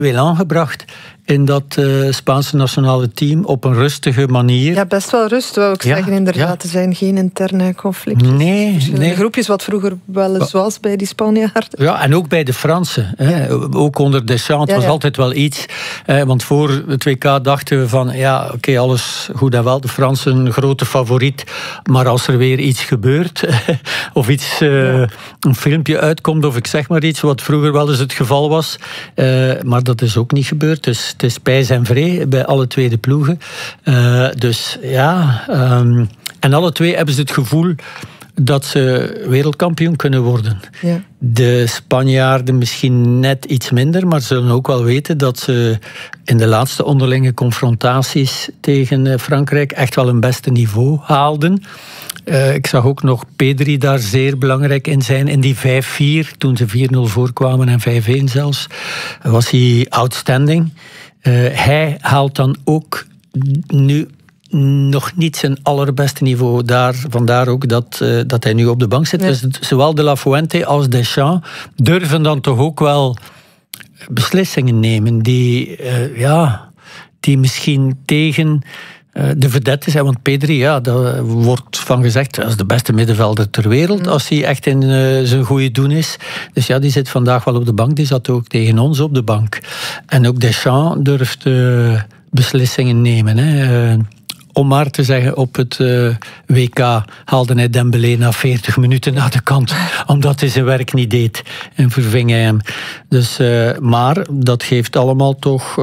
elan gebracht in dat Spaanse nationale team op een rustige manier. Ja, best wel rust, wou ik zeggen, inderdaad. Ja. Er zijn geen interne conflicten. Nee. Groepjes wat vroeger wel eens was bij die Spanjaarden. Ja, en ook bij de Fransen. Hè. Ook onder Deschamps. Het was altijd wel iets. Want voor het WK dachten we van, oké, alles goed en wel. De Fransen een grote favoriet. Maar als er weer iets gebeurt, of iets, een filmpje uitkomt, of ik zeg maar iets, wat vroeger wel eens het geval was. Maar dat is ook niet gebeurd. Dus het is pijs en vree bij alle twee de ploegen. En alle twee hebben ze het gevoel dat ze wereldkampioen kunnen worden. Ja. De Spanjaarden misschien net iets minder, maar ze zullen ook wel weten dat ze in de laatste onderlinge confrontaties tegen Frankrijk echt wel een beste niveau haalden. Ik zag ook nog Pedri daar zeer belangrijk in zijn. In die 5-4, toen ze 4-0 voorkwamen en 5-1 zelfs, was hij outstanding. Hij haalt dan ook nu nog niet zijn allerbeste niveau. Vandaar ook dat hij nu op de bank zit. Ja. Dus zowel De La Fuente als Deschamps durven dan toch ook wel beslissingen nemen die misschien tegen de vedetten zijn. Want Pedri, daar wordt van gezegd, dat is de beste middenvelder ter wereld als hij echt in zijn goede doen is. Dus ja, die zit vandaag wel op de bank. Die zat ook tegen ons op de bank. En ook Deschamps durft beslissingen nemen. Om maar te zeggen, op het WK haalde hij Dembélé na 40 minuten naar de kant, omdat hij zijn werk niet deed. En verving hij hem. Dus, maar dat geeft allemaal toch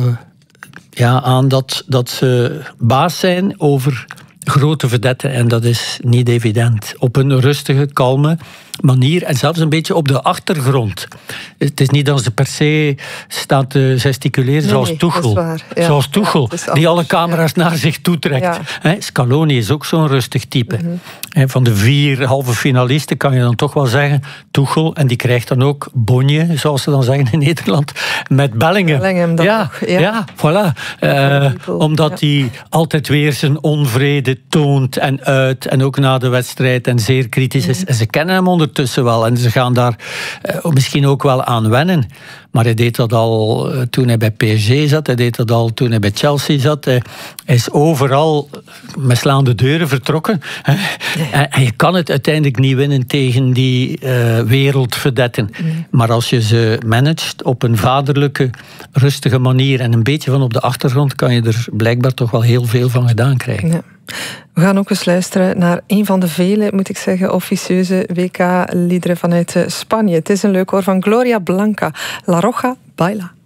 aan dat ze baas zijn over grote vedetten. En dat is niet evident. Op een rustige, kalme manier. En zelfs een beetje op de achtergrond. Het is niet dat ze per se staan te gesticuleren zoals Tuchel. Ja. Zoals Tuchel, die alle camera's naar zich toetrekt. Ja. Scaloni is ook zo'n rustig type. Mm-hmm. Van de 4 halve finalisten kan je dan toch wel zeggen Tuchel. En die krijgt dan ook bonje, zoals ze dan zeggen in Nederland, met Bellingham. Ja, voilà. Omdat hij altijd weer zijn onvrede toont en uit. En ook na de wedstrijd en zeer kritisch is. En ze kennen hem ondertussen wel. En ze gaan daar misschien ook wel aan wennen. Maar hij deed dat al toen hij bij PSG zat. Hij deed dat al toen hij bij Chelsea zat. Hij is overal met slaande deuren vertrokken. En je kan het uiteindelijk niet winnen tegen die wereldvedetten. Maar als je ze managt op een vaderlijke, rustige manier en een beetje van op de achtergrond, kan je er blijkbaar toch wel heel veel van gedaan krijgen. Ja. We gaan ook eens luisteren naar een van de vele, moet ik zeggen, officieuze WK-liederen vanuit Spanje. Het is een leuk hoor van Gloria Blanca, La Roja Baila.